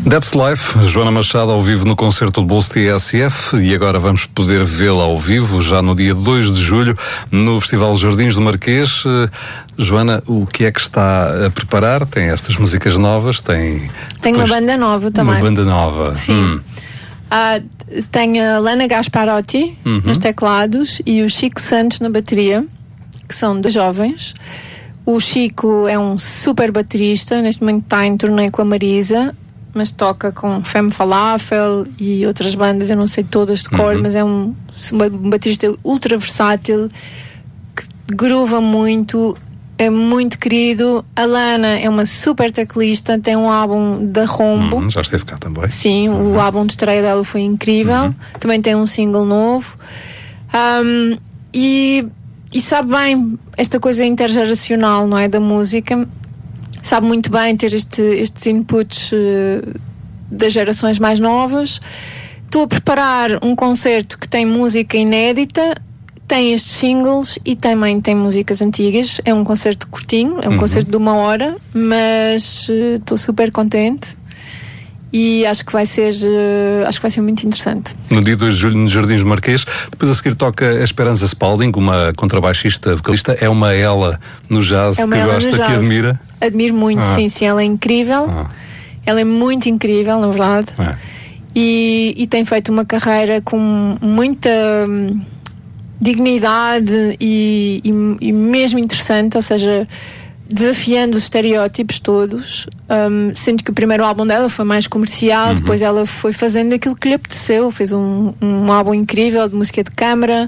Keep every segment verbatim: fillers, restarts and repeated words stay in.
That's Life, Joana Machado ao vivo no concerto do Bolso T S F, e agora vamos poder vê-la ao vivo já no dia dois de julho no Festival Jardins do Marquês. Joana, o que é que está a preparar? Tem estas músicas novas? Tem, tem uma banda nova também. Uma banda nova. Sim. Hum. Uh, tem a Lana Gasparotti uhum. nos teclados e o Chico Santos na bateria, que são dois jovens. O Chico é um super baterista, neste momento está em turnê com a Marisa, mas toca com Femme Falafel e outras bandas, eu não sei todas de cor, uhum. mas é um, um baterista ultra versátil, que groova muito, é muito querido. A Lana é uma super teclista, tem um álbum da Rombo. Uhum, já esteve cá também. Sim, uhum. o álbum de estreia dela foi incrível. Uhum. Também tem um single novo. Um, e, e sabe bem esta coisa intergeracional, não é? Da música. Sabe muito bem ter este, estes inputs uh, das gerações mais novas. Estou a preparar um concerto que tem música inédita, tem estes singles e também tem músicas antigas. É um concerto curtinho, é um uhum. concerto de uma hora, mas estou uh, super contente e acho que vai ser uh, acho que vai ser muito interessante. No dia dois de julho no Jardins do Marquês. Depois a seguir toca a Esperança Spalding, uma contrabaixista vocalista. É uma ela no jazz é que gosta, que admira? Admiro muito, ah. sim, sim, ela é incrível. Ah. Ela é muito incrível, na verdade. Ah. E, e tem feito uma carreira com muita hum, dignidade e, e, e mesmo interessante, ou seja, desafiando os estereótipos todos. Um, sendo que o primeiro álbum dela foi mais comercial, uhum. depois ela foi fazendo aquilo que lhe apeteceu, fez um, um álbum incrível de música de câmara.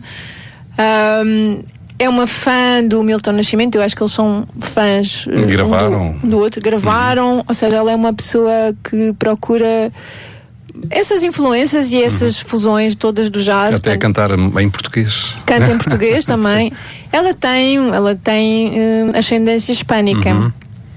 Um, é uma fã do Milton Nascimento, eu acho que eles são fãs gravaram. Um do, do outro, gravaram, uhum. ou seja, ela é uma pessoa que procura essas influências e essas uhum. fusões todas do jazz. Até portanto, cantar em português. Canta em português também. Ela tem, ela tem uh, ascendência hispânica. Uhum.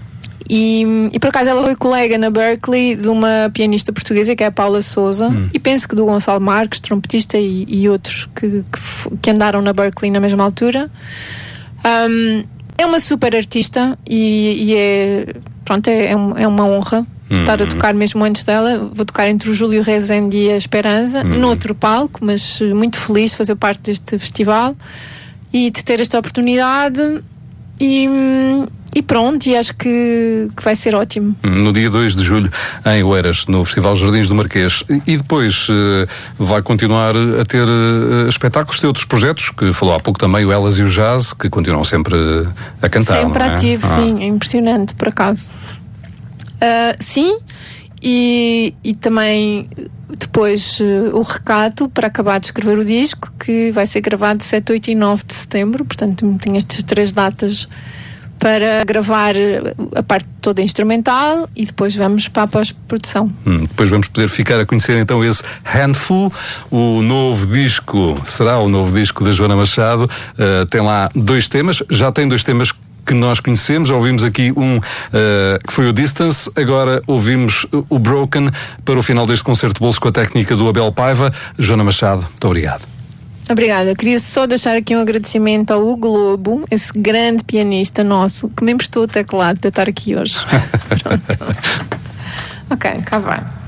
E, e por acaso ela foi colega na Berkeley de uma pianista portuguesa que é a Paula Souza, uhum. e penso que do Gonçalo Marques, trompetista, e, e outros que, que, que andaram na Berkeley na mesma altura. Um, é uma super artista e, e é, pronto, é, é uma honra Uhum. estar a tocar mesmo antes dela. Vou tocar entre o Júlio Rezende e a Esperança, uhum. noutro palco, mas muito feliz de fazer parte deste festival e de ter esta oportunidade e, e pronto, e acho que, que vai ser ótimo. No dia dois de julho em Oeiras, no Festival Jardins do Marquês, e depois uh, vai continuar a ter uh, espetáculos, tem outros projetos, que falou há pouco também, o Elas e o Jazz, que continuam sempre a cantar. Sempre não é? ativo, ah. sim, é impressionante, por acaso. Uh, sim, e, e também depois uh, o Recato, para acabar de escrever o disco, que vai ser gravado sete, oito e nove de setembro. Portanto, tenho estas três datas para gravar a parte toda instrumental e depois vamos para a pós-produção. Hum, depois vamos poder ficar a conhecer então esse Handful, o novo disco, será o novo disco da Joana Machado. Uh, tem lá dois temas, já tem dois temas que nós conhecemos, já ouvimos aqui um uh, que foi o Distance, agora ouvimos o Broken para o final deste concerto de bolso com a técnica do Abel Paiva. Joana Machado, muito obrigado. Obrigada, eu queria só deixar aqui um agradecimento ao Hugo Lobo, esse grande pianista nosso, que me emprestou o teclado para eu estar aqui hoje. Pronto. Ok, cá vai.